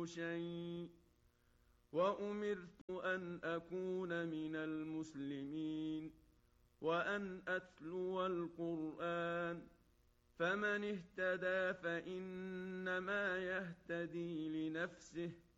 شيء وأمرت أن أكون من المسلمين وأن أتلو القرآن فمن اهتدى فإنما يهتدي لنفسه